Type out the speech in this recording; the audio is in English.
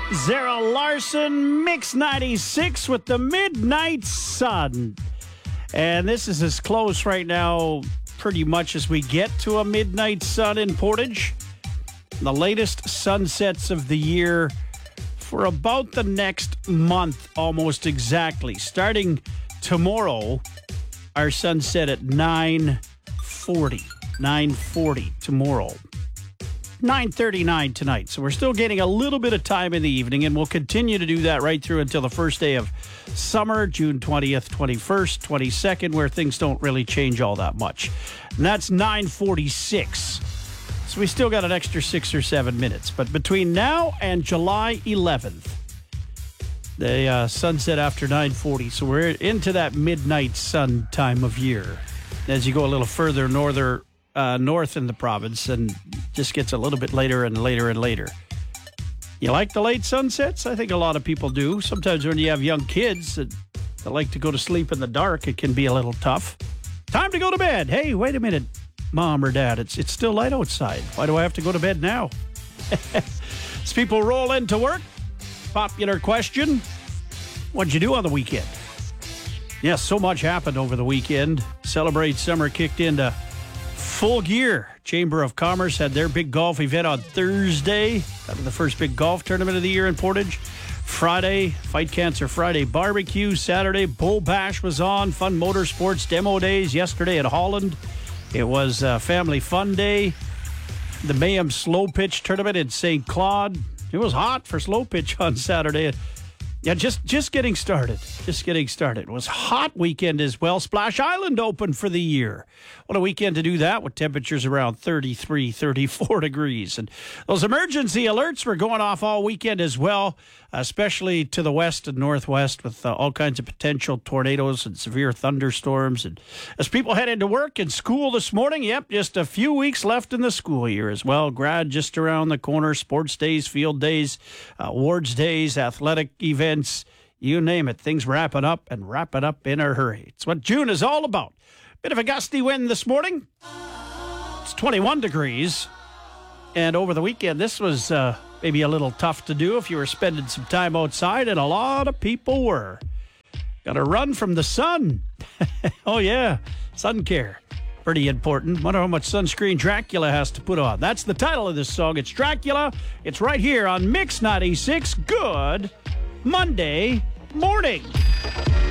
Zara Larson, Mix 96 with the Midnight Sun. And this is as close right now pretty much as we get to a midnight sun in Portage. The latest sunsets of the year for about the next month, almost exactly. Starting tomorrow, our sunset at 9:40 tomorrow. 9:39 tonight. So we're still getting a little bit of time in the evening, and we'll continue to do that right through until the first day of summer, June 20th, 21st, 22nd, where things don't really change all that much. And that's 9:46. So we still got an extra 6 or 7 minutes. But between now and July 11th, the sunset after 9:40. So we're into that midnight sun time of year. As you go a little further north in the province, and just gets a little bit later and later and later. You like the late sunsets? I think a lot of people do. Sometimes when you have young kids that like to go to sleep in the dark, it can be a little tough. Time to go to bed. Hey, wait a minute, Mom or Dad. It's still light outside. Why do I have to go to bed now? As people roll into work, popular question, what'd you do on the weekend? Yes, so much happened over the weekend. Celebrate Summer kicked into full gear. Chamber of Commerce had their big golf event on Thursday. That was the first big golf tournament of the year in Portage. Friday, Fight Cancer Friday barbecue. Saturday, Bull Bash was on. Fun motorsports demo days. Yesterday at Holland, it was Family Fun Day. The Mayhem Slow Pitch Tournament in St. Claude. It was hot for slow pitch on Saturday. Yeah, just getting started. Just getting started. It was a hot weekend as well. Splash Island opened for the year. What a weekend to do that with temperatures around 33, 34 degrees. And those emergency alerts were going off all weekend as well, especially to the west and northwest with all kinds of potential tornadoes and severe thunderstorms. And as people head into work and school this morning, yep, just a few weeks left in the school year as well. Grad just around the corner, sports days, field days, awards days, athletic events. You name it, things wrapping up and wrapping up in a hurry. It's what June is all about. Bit of a gusty wind this morning. It's 21 degrees. And over the weekend, this was maybe a little tough to do if you were spending some time outside, and a lot of people were. Got to run from the sun. Oh, yeah, sun care. Pretty important. Wonder how much sunscreen Dracula has to put on. That's the title of this song. It's Dracula. It's right here on Mix 96. Good Monday morning.